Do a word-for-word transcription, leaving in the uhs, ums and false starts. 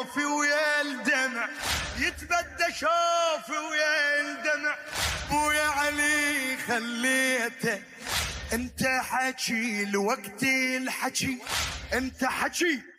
شوفي ويا الدمع، يتبدى شوفي ويا الدمع. بويا علي خليته انت حكي لوقت الحكي، انت حكي